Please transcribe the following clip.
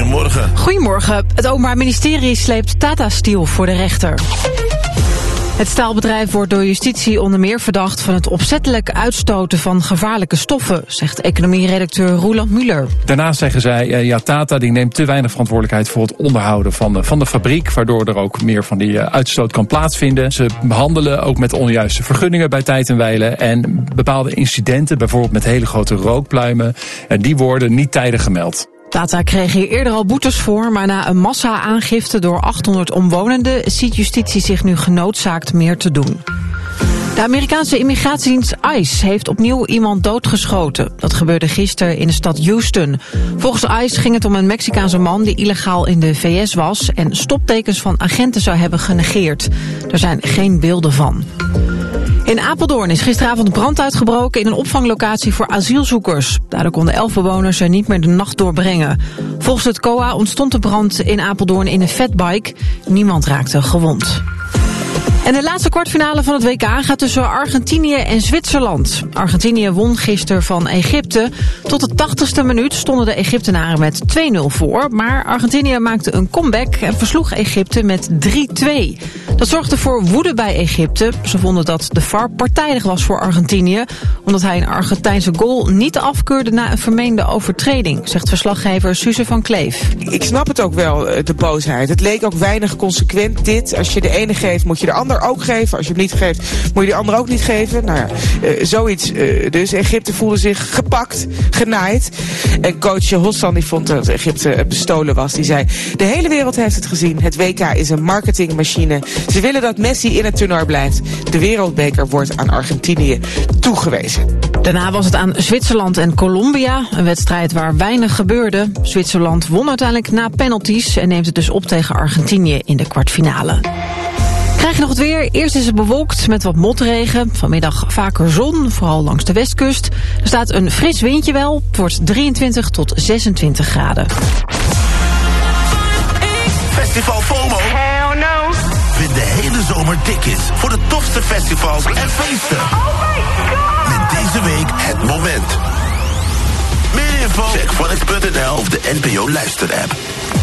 Goedemorgen. Goedemorgen. Het Openbaar Ministerie sleept Tata Steel voor de rechter. Het staalbedrijf wordt door justitie onder meer verdacht van het opzettelijk uitstoten van gevaarlijke stoffen, zegt economieredacteur Roland Muller. Daarnaast zeggen zij, Tata die neemt te weinig verantwoordelijkheid voor het onderhouden van de fabriek, waardoor er ook meer van die uitstoot kan plaatsvinden. Ze behandelen ook met onjuiste vergunningen bij tijd en wijle en bepaalde incidenten, bijvoorbeeld met hele grote rookpluimen, die worden niet tijdig gemeld. Tata kreeg hier eerder al boetes voor, maar na een massa-aangifte door 800 omwonenden ziet justitie zich nu genoodzaakt meer te doen. De Amerikaanse immigratiedienst ICE heeft opnieuw iemand doodgeschoten. Dat gebeurde gisteren in de stad Houston. Volgens ICE ging het om een Mexicaanse man die illegaal in de VS was en stoptekens van agenten zou hebben genegeerd. Er zijn geen beelden van. In Apeldoorn is gisteravond brand uitgebroken in een opvanglocatie voor asielzoekers. Daardoor konden 11 bewoners er niet meer de nacht doorbrengen. Volgens het COA ontstond de brand in Apeldoorn in een fatbike. Niemand raakte gewond. En de laatste kwartfinale van het WK gaat tussen Argentinië en Zwitserland. Argentinië won gisteren van Egypte. Tot de 80ste minuut stonden de Egyptenaren met 2-0 voor. Maar Argentinië maakte een comeback en versloeg Egypte met 3-2. Dat zorgde voor woede bij Egypte. Ze vonden dat de VAR partijdig was voor Argentinië, omdat hij een Argentijnse goal niet afkeurde na een vermeende overtreding, zegt verslaggever Suze van Kleef. Ik snap het ook wel, de boosheid. Het leek ook weinig consequent dit. Als je de ene geeft, moet je de ander ook geven. Als je hem niet geeft, moet je de ander ook niet geven. Nou ja, zoiets. Dus Egypte voelde zich gepakt, genaaid. En coach Hossan die vond dat Egypte bestolen was. Die zei, de hele wereld heeft het gezien. Het WK is een marketingmachine. Ze willen dat Messi in het toernooi blijft. De wereldbeker wordt aan Argentinië toegewezen. Daarna was het aan Zwitserland en Colombia. Een wedstrijd waar weinig gebeurde. Zwitserland won uiteindelijk na penalties en neemt het dus op tegen Argentinië in de kwartfinale. Krijg je nog het weer? Eerst is het bewolkt met wat motregen. Vanmiddag vaker zon, vooral langs de westkust. Er staat een fris windje wel. Het wordt 23 tot 26 graden. Festival FOMO. Hell no. Win de hele zomer tickets voor de tofste festivals en feesten. Oh my god. Met deze week het moment. Meer info? Check Phonics.nl of de NPO Luister-app.